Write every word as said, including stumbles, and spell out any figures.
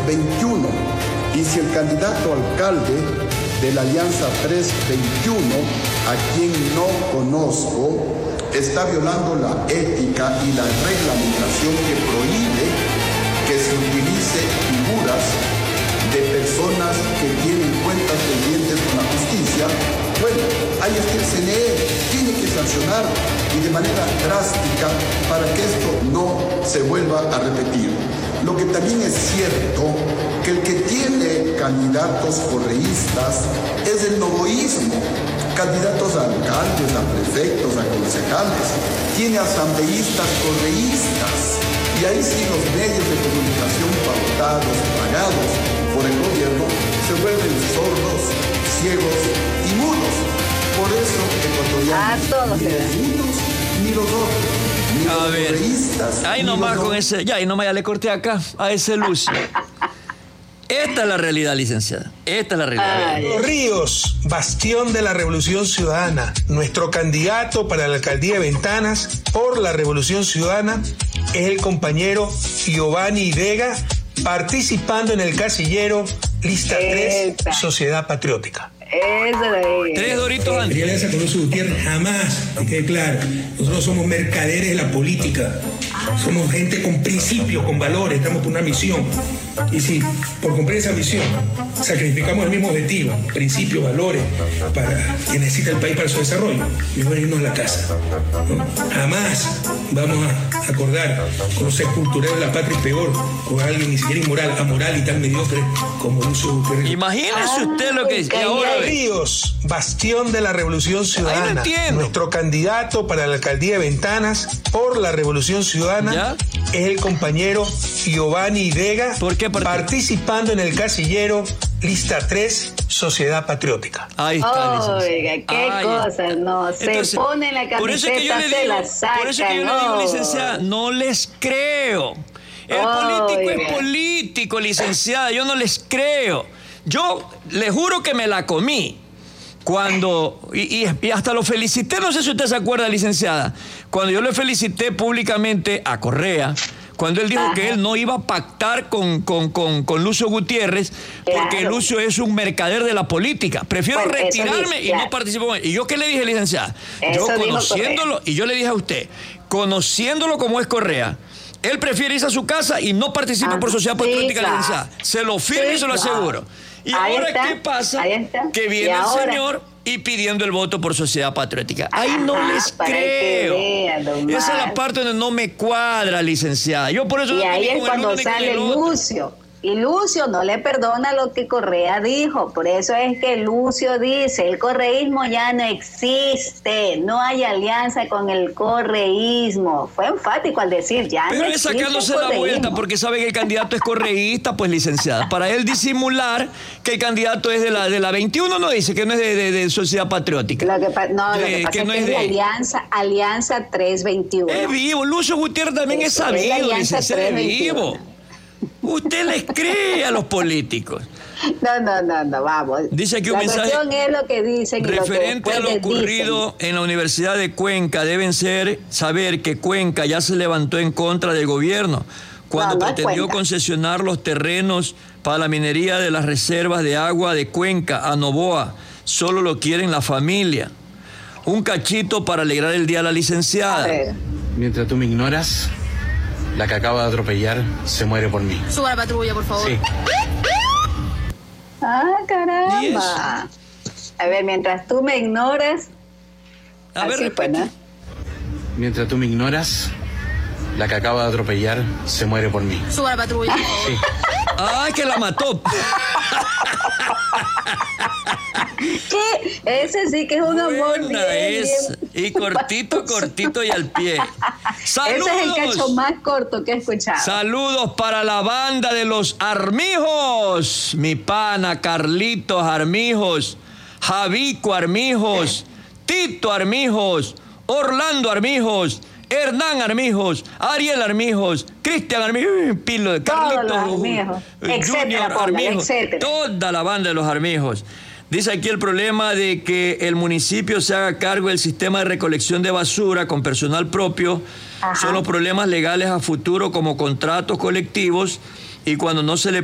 veintiuno. Y si el candidato alcalde de la Alianza tres veintiuno, a quien no conozco, está violando la ética y la reglamentación que prohíbe que se utilice figuras de personas que tienen cuentas pendientes con la justicia, bueno, ahí está el C N E, tiene que sancionar y de manera drástica para que esto no se vuelva a repetir. Lo que también es cierto, que el que tiene candidatos correístas es el novoísmo, candidatos a alcaldes, a prefectos, a concejales, tiene asambleístas correístas, y ahí sí los medios de comunicación pautados, pagados por el gobierno, se vuelven sordos, ciegos y mudos. Por eso ecuatorianos, ni los unos ni los otros, ni a los ver, correístas, ahí nomás con ese, ya, ahí nomás ya le corté acá a ese Lucio. Esta es la realidad, licenciada. Esta es la realidad. Ay. Ríos, bastión de la Revolución Ciudadana. Nuestro candidato para la alcaldía de Ventanas por la Revolución Ciudadana es el compañero Giovanni Vega, participando en el casillero Lista tres, Sociedad Patriótica. Eso de Tres doritos antes. La alianza con Lucio Gutiérrez jamás, que quede claro. Nosotros somos mercaderes de la política. Somos gente con principios, con valores, estamos por una misión. Y si por cumplir esa misión sacrificamos el mismo objetivo, principios, valores, para que necesita el país para su desarrollo, mejor irnos a la casa. ¿No? Jamás vamos a acordar con los sepultureros de la patria y peor, con alguien ni siquiera inmoral, amoral y tan mediocre como Lucio Gutiérrez. Imagínese usted lo que dice. Ahora Ríos, bastión de la Revolución Ciudadana. Ahí lo entiendo. Nuestro candidato para la alcaldía de Ventanas por la Revolución Ciudadana ¿Ya? es el compañero Giovanni Vega, ¿Por qué part- participando en el casillero Lista tres, Sociedad Patriótica. Ahí está, licenciada. Oiga, qué Ay, cosas, no. Se entonces, pone la por eso es que yo camiseta, le se digo, la saca. por eso es que yo le digo, no. licenciada, no les creo. El Oiga. político es político, licenciada, yo no les creo. Yo le juro que me la comí. Cuando, y, y, y hasta lo felicité, no sé si usted se acuerda, licenciada, cuando yo le felicité públicamente a Correa, cuando él dijo Ajá. que él no iba a pactar con, con, con, con Lucio Gutiérrez, porque claro. Lucio es un mercader de la política. Prefiero bueno, retirarme dice, y claro. no participar con él. ¿Y yo qué le dije, licenciada? Yo Eso conociéndolo, y yo le dije a usted, conociéndolo como es Correa, él prefiere irse a su casa y no participa ah, por Sociedad sí, Patriótica, claro. licenciada. Se lo firmo sí, y se lo aseguro. Claro. Y ahí ahora, está, ¿qué pasa? Que viene el ahora? señor y pidiendo el voto por Sociedad Patriótica. Ahí Ajá, no les creo. Vean, Esa es la parte donde no me cuadra, licenciada. Yo por eso y no ahí es cuando sale Lucio. Y Lucio no le perdona lo que Correa dijo. Por eso es que Lucio dice, el correísmo ya no existe, no hay alianza con el correísmo. Fue enfático al decir, ya Pero no es existe sacándose el la correísmo. vuelta porque sabe que el candidato es correísta, pues licenciada. Para él disimular que el candidato es de la de la veintiuno, no dice que no es de, de, de Sociedad Patriótica. Lo que pa- no, de, lo que pasa que es no que es es de de Alianza, Alianza tres veintiuno. Es vivo, Lucio Gutiérrez también es, es sabido, Alianza licenciada, es tres veintiuno. vivo. Usted les cree a los políticos. No, no, no, no, vamos. Dice aquí un la mensaje cuestión es lo que dicen y referente lo que a lo ocurrido dicen. en la Universidad de Cuenca. Deben ser saber que Cuenca ya se levantó en contra del gobierno cuando no, no pretendió concesionar los terrenos para la minería de las reservas de agua de Cuenca a Novoa. Solo lo quieren la familia. Un cachito para alegrar el día a la licenciada. A Mientras tú me ignoras, la que acaba de atropellar se muere por mí. Suba la patrulla, por favor. Sí. Ah, caramba. A ver, mientras tú me ignoras. A ver, así pues, ¿no? Mientras tú me ignoras, la que acaba de atropellar se muere por mí. Suba la patrulla, por favor. Sí. ¡Ay, que la mató! ¿Qué? Ese sí que es un amor bien, es. bien. Y cortito, cortito y al pie. ¡Saludos! Ese es el cacho más corto que he escuchado. Saludos para la banda de los Armijos. Mi pana Carlitos Armijos, Javico Armijos, Tito Armijos, Orlando Armijos, Hernán Armijos, Ariel Armijos, Cristian Armijos, Pilo de Carlitos, Armijos, Junior Armijos, toda la banda de los Armijos. Dice aquí el problema de que el municipio se haga cargo del sistema de recolección de basura con personal propio. Ajá. Son los problemas legales a futuro como contratos colectivos y cuando no se le